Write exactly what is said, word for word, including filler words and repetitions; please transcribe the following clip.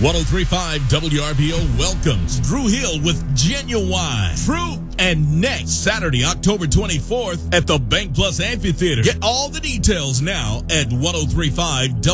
ten thirty-five W R B O welcomes Drew Hill with Genuine Fruit and next Saturday, October twenty-fourth at the Bank Plus Amphitheater. Get all the details now at ten thirty-five